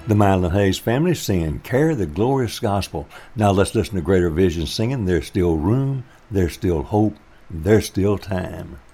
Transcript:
The Milo Hayes family singing Carry the Glorious Gospel. Now let's listen to Greater Vision singing There's Still Room, There's Still Hope, There's Still Time.